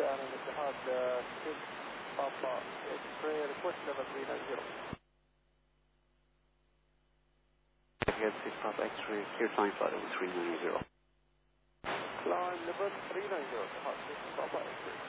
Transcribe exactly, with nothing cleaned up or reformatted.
طيران الاتحاد ستة بابا إكس-راي request level three nine zero. Again, six Papa X-ray, clear flying flight over three nine zero. Climb level three nine zero, اتحاد six Papa X-ray.